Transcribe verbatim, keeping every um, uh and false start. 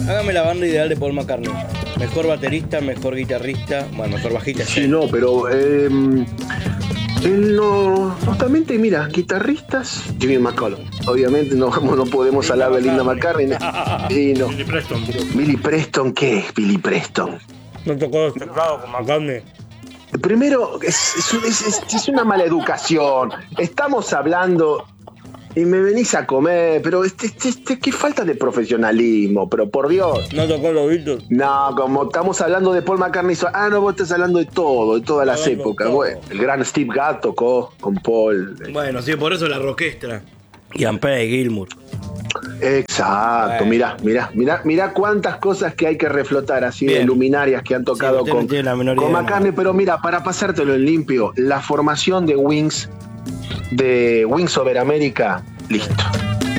Hágame la banda ideal de Paul McCartney. Mejor baterista, mejor guitarrista, bueno, mejor bajista. Sí, no, pero eh, él no, justamente, mira, guitarristas, Jimmy McCollum. Obviamente no, no podemos Linda hablar de Linda McCartney. McCartney. Sí, no. Billy Preston. Billy Preston, ¿qué es Billy Preston? No tocó los teclados con McCartney. Primero, es, es, es, es una mala educación. Estamos hablando y me venís a comer, pero este, este, este, qué falta de profesionalismo, pero por Dios. No tocó los Beatles. No, como estamos hablando de Paul McCartney, ah, no, vos estás hablando de todo, de todas las Hablando épocas. todo. Bueno, el gran Steve Gadd tocó con Paul. Bueno, sí, por eso la roquestra. Ian Pei, Gilmour. Exacto, Bueno. mirá, mirá, mirá, mirá cuántas cosas que hay que reflotar así de Bien. luminarias que han tocado usted no con, tiene la menor con idea, McCartney, no. pero mira, para pasártelo en limpio, la formación de Wings, de Wings Over America, listo.